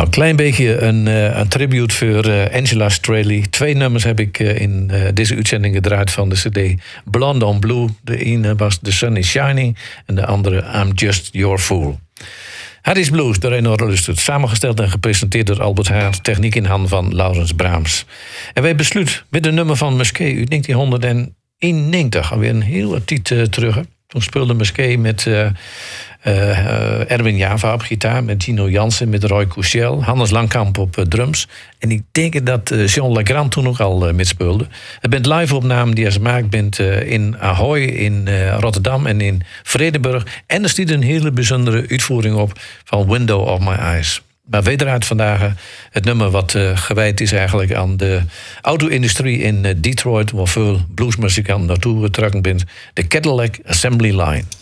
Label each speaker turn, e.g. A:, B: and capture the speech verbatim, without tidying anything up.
A: een klein beetje een, uh, een tribute voor uh, Angela Straley. Twee nummers heb ik uh, in uh, deze uitzending gedraaid van de cd Blonde on Blue. De ene was The Sun is Shining en de andere I'm Just Your Fool. Harry's Blues, door Eno Rustert. Samengesteld en gepresenteerd door Albert Haar. Techniek in handen van Laurens Braams. En wij besluit met een nummer van Musquet uit negentien eenennegentig. Alweer een hele tijd uh, terug. Toen speelde Musquet met uh, uh, Erwin Java op gitaar, met Gino Jansen, met Roy Couchel, Hannes Langkamp op uh, drums. En ik denk dat uh, Jean Legrand toen ook al uh, mitspeelde. Het bent live-opname die hij gemaakt bent uh, in Ahoy, in uh, Rotterdam en in Vredenburg. En er stiet een hele bijzondere uitvoering op van Window of My Eyes. Maar wederuit vandaag het nummer wat uh, gewijd is eigenlijk aan de auto-industrie in uh, Detroit, waar veel bluesmuzikanten naartoe getrokken bent. De Cadillac Assembly Line.